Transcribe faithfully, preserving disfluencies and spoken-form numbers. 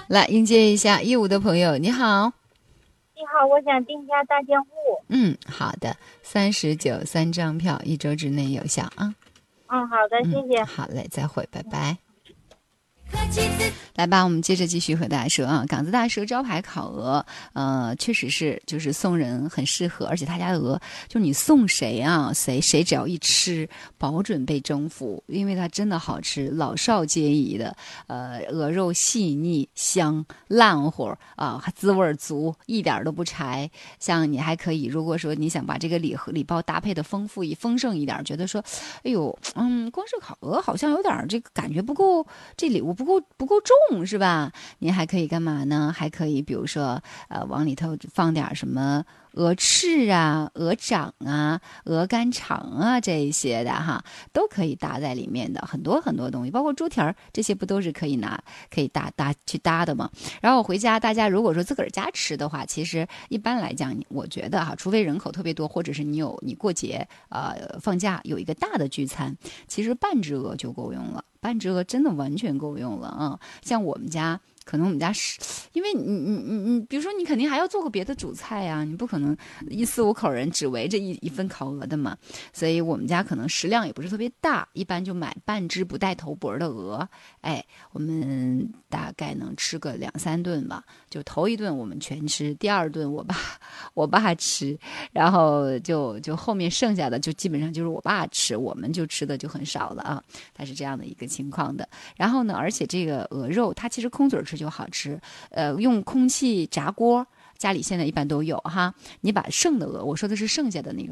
来迎接一下义乌的朋友，你好。 你好，我想订一下大江户。 嗯，好的，三十九三张票，一周之内有效啊。 嗯，好的，谢谢。 嗯、好嘞，再会，拜拜。来吧，我们接着继续和大家说啊，港子大蛇招牌烤鹅，呃，确实是就是送人很适合，而且他家的鹅，就你送谁啊，谁谁只要一吃，保准被征服，因为它真的好吃，老少皆宜的，呃，鹅肉细腻香烂乎啊，还滋味足，一点都不柴。像你还可以，如果说你想把这个礼盒礼包搭配的丰富一丰盛一点，觉得说，哎呦，嗯，光是烤鹅好像有点这个感觉不够，这礼物不够不够重是吧？你还可以干嘛呢？还可以比如说，呃，往里头放点什么鹅翅啊、鹅掌啊、鹅肝肠啊这一些的哈，都可以搭在里面的，很多很多东西，包括猪蹄儿这些不都是可以拿可以搭搭去搭的吗？然后回家大家如果说自个儿家吃的话，其实一般来讲，我觉得哈，除非人口特别多，或者是你有你过节呃放假有一个大的聚餐，其实半只鹅就够用了。半只鹅真的完全够用了啊！像我们家，可能我们家是，因为你你你你，比如说你肯定还要做个别的主菜呀、啊，你不可能一四五口人只围着一一份烤鹅的嘛，所以我们家可能食量也不是特别大，一般就买半只不带头脖的鹅，哎，我们大概能吃个两三顿吧，就头一顿我们全吃，第二顿我爸我爸吃，然后就就后面剩下的就基本上就是我爸吃，我们就吃的就很少了啊，它是这样的一个情况的。然后呢，而且这个鹅肉它其实空嘴吃就好吃，呃，用空气炸锅，家里现在一般都有哈。你把剩的鹅，我说的是剩下的那个。